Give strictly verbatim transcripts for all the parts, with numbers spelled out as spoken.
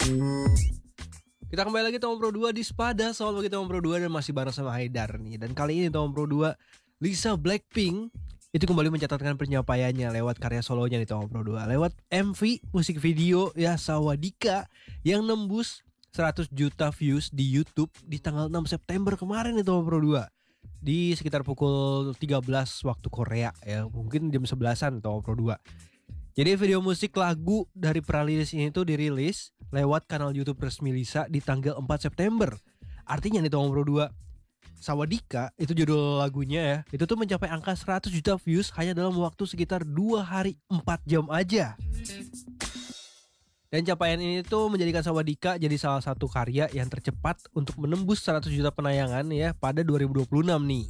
Kita kembali lagi Tomang Pro dua di Sepada, soal bagi Tomang Pro dua dan masih bareng sama Haidar nih. Dan kali ini Tomang Pro dua, Lisa Blackpink itu kembali mencatatkan pencapaiannya lewat karya solonya di Tomang Pro dua. Lewat M V, musik video ya Sawadika yang nembus seratus juta views di YouTube di tanggal enam September kemarin di Tomang Pro dua. Di sekitar pukul tiga belas waktu Korea ya, mungkin jam sebelasan Tomang Pro dua. Jadi video musik lagu dari prarilis ini tuh dirilis lewat kanal YouTube resmi Lisa di tanggal empat September. Artinya nih Tomang Pro dua, Sawadika itu judul lagunya ya, itu tuh mencapai angka seratus juta views hanya dalam waktu sekitar dua hari empat jam aja. Dan capaian ini tuh menjadikan Sawadika jadi salah satu karya yang tercepat untuk menembus seratus juta penayangan ya pada dua ribu dua puluh enam nih.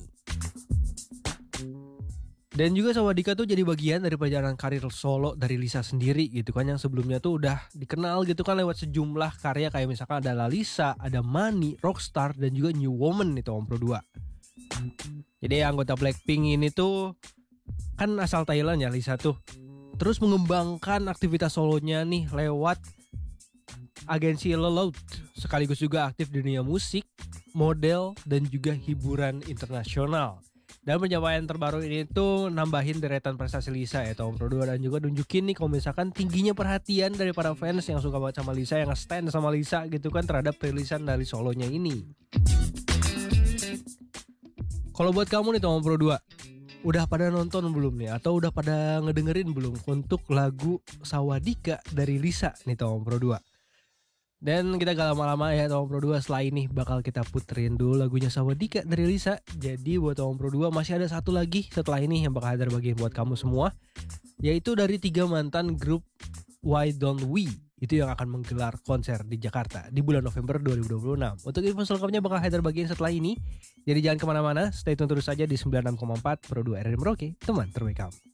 Dan juga Sawadika tuh jadi bagian dari perjalanan karir solo dari Lisa sendiri gitu kan, yang sebelumnya tuh udah dikenal gitu kan lewat sejumlah karya kayak misalkan ada Lalisa, ada Money, Rockstar, dan juga New Woman nih Tomang Pro dua. Jadi anggota Blackpink ini tuh kan asal Thailand ya Lisa tuh. Terus mengembangkan aktivitas solonya nih lewat agensi Leloud, sekaligus juga aktif di dunia musik, model, dan juga hiburan internasional. Dan pencapaian terbaru ini tuh nambahin deretan prestasi Lisa ya Tomang Pro dua, dan juga nunjukin nih kalau misalkan tingginya perhatian dari para fans yang suka banget sama Lisa, yang stand sama Lisa gitu kan terhadap perilisan dari solonya ini. Kalau buat kamu nih Tomang Pro dua, udah pada nonton belum nih atau udah pada ngedengerin belum untuk lagu Sawadika dari Lisa nih Tomang Pro dua? Dan kita gak lama-lama ya Tomang Pro dua, setelah ini bakal kita puterin dulu lagunya Sawadika dari Lisa. Jadi buat Tomang Pro dua masih ada satu lagi setelah ini yang bakal hadir bagian buat kamu semua, yaitu dari tiga mantan grup Why Don't We, itu yang akan menggelar konser di Jakarta di bulan November dua ribu dua puluh enam. Untuk info selengkapnya bakal hadir bagian setelah ini. Jadi jangan kemana-mana, stay tune terus saja di sembilan puluh enam koma empat Pro dua R R M Merauke, teman terbaik kamu.